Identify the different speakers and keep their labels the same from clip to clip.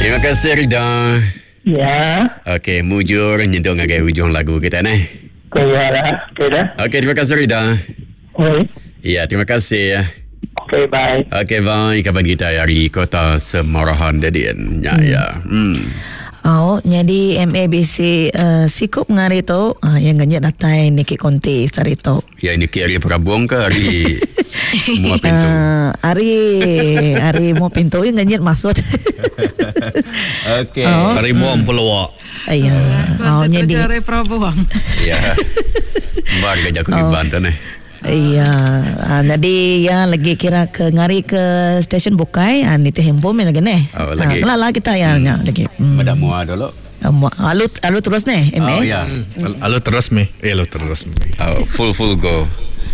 Speaker 1: Terima kasih Rida.
Speaker 2: Ya.
Speaker 1: Okey, mujur nyentuh ngagai hujung lagu kita ni.
Speaker 2: Kaya lah. Okay dah.
Speaker 1: Okey, terima kasih Rida.
Speaker 2: Oi.
Speaker 1: Ya, terima kasih.
Speaker 2: Okay, bye.
Speaker 1: Okey, bye. Kabar kita dari kota Semarahan Dadian. Ya.
Speaker 3: Oh, jadi MABC sikup ngari tu yang ganyak datai niki konti tadi tu.
Speaker 1: Ya, ini hari Prabuang ke hari Mua Pintu?
Speaker 3: Hari Mua Pintu yang ganyak masuk.
Speaker 1: Okey.
Speaker 4: Hari Mua Pulau.
Speaker 3: Iya. Oh, jadi
Speaker 5: Hari Prabuang.
Speaker 1: Ya. Bar gajah kulit Banten ni.
Speaker 3: iya. Jadi ya lagi kira ke ngari ke stesen Bukai ni teh hempo lagi ni.
Speaker 1: Oh, lagi.
Speaker 3: Kelala kita ya lagi.
Speaker 1: Pada Mua dulu.
Speaker 3: Alut terus nih,
Speaker 1: Oh ya.
Speaker 4: Lalu terus mi. Lalu terus mi.
Speaker 1: Full go.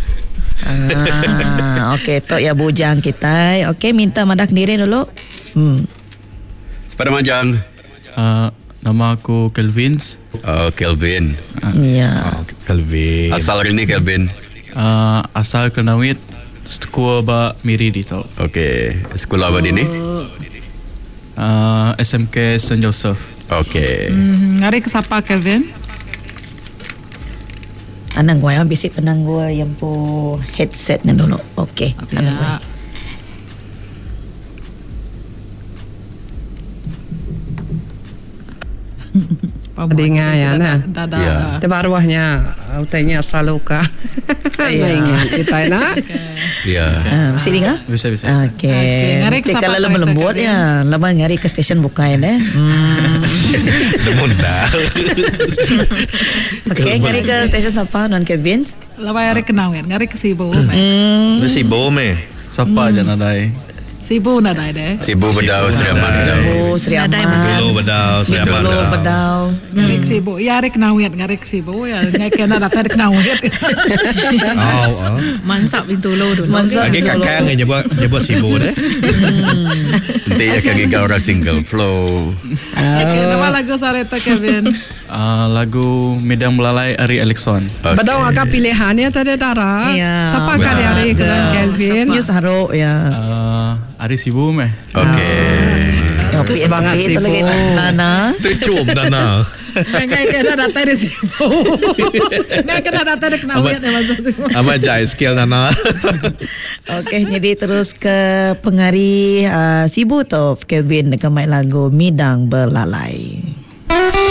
Speaker 3: Okey, tok ya bujang kita. Okey, minta madak diri dulu.
Speaker 1: Pada Majang.
Speaker 6: Nama aku Kelvin.
Speaker 1: Oh, Kelvin.
Speaker 3: Ya.
Speaker 4: Kelvin.
Speaker 1: Asal hari ni Kelvin.
Speaker 6: Asal Kenawit. Sekolah ba Miri dito.
Speaker 1: Okey. Sekolah apa ni?
Speaker 6: SMK St. Joseph.
Speaker 1: Okey.
Speaker 5: Hari ke siapa Kevin?
Speaker 3: Anang gua yang bisik penang gua yang po headset na dulu. Okey. Anang gua.
Speaker 7: Adinga ya na.
Speaker 1: Ya.
Speaker 7: Di baruahnya utainya saloka. Naingan kita na.
Speaker 1: Ya.
Speaker 3: Bisa dengar?
Speaker 6: Bisa.
Speaker 3: Okey.
Speaker 5: Ngari
Speaker 3: Nanti
Speaker 5: ke
Speaker 3: kalau
Speaker 5: siapa
Speaker 3: lama
Speaker 5: kereta
Speaker 3: lembut
Speaker 5: Kevin?
Speaker 3: ya, lama ngari ke stesen Bukai deh.
Speaker 4: Demun dah.
Speaker 3: Okey, ngari ke stesen siapa non Kevin?
Speaker 5: Lawai hari kenal kan? Ngari ke Sibu.
Speaker 4: Mesti bawa mi.
Speaker 6: Siapa aja nadai?
Speaker 5: Sibu nak dah deh.
Speaker 1: Sibu Bedau Sri Aman sedau.
Speaker 3: Oh, Sri Aman.
Speaker 4: Dulu bedau. Saya
Speaker 3: Dulu
Speaker 4: bedau.
Speaker 3: bedau.
Speaker 5: Ngari ke Sibu. Ya hari kenal kan? Ngari ke Sibu ya. Ngai kena datang kenal kan?
Speaker 4: Oh.
Speaker 5: Mansap pintu lo dulu.
Speaker 4: Lagi kakak yang nyebut sibu deh.
Speaker 1: Nanti ya kaki kau orang single flow.
Speaker 5: Nama lagu sareta Kevin.
Speaker 6: Lagu Midang Melalai Ari Alexon.
Speaker 7: Badau agak pilihannya tadi Dara.
Speaker 3: Ya.
Speaker 7: Siapa kali hari ke Kelvin?
Speaker 3: You saruk ya.
Speaker 6: Ari Sibu meh.
Speaker 1: Okey.
Speaker 3: Kopi
Speaker 7: semangat
Speaker 3: itu lagi
Speaker 7: sibuk.
Speaker 3: Nana.
Speaker 4: Tercum dana.
Speaker 5: Ngai kena datang di Sibu. Ngai kena datang kenal kan? Masuk Sibu.
Speaker 4: Apa jai skill nana.
Speaker 3: Okey, jadi terus ke pengari Sibu tu Kevin dengan main lagu Midang Belalai.